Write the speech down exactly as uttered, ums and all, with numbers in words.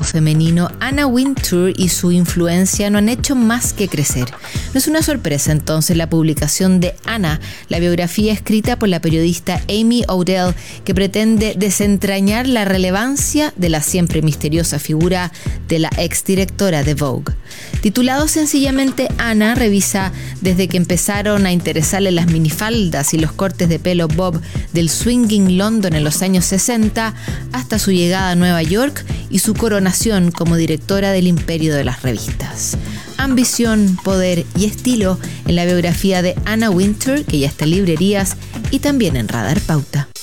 femenino, Anna Wintour y su influencia no han hecho más que crecer. No es una sorpresa entonces la publicación de Anna, la biografía escrita por la periodista Amy Odell, que pretende desentrañar la relevancia de la siempre misteriosa figura de la exdirectora de Vogue. Titulado sencillamente Anna, revisa desde que empezaron a interesarle las minifaldas y los cortes de pelo bob del swinging London en los años sesenta hasta su llegada a Nueva York y su coronación como directora del imperio de las revistas. Ambición, poder y estilo en la biografía de Anna Wintour, que ya está en librerías y también en Radar Pauta.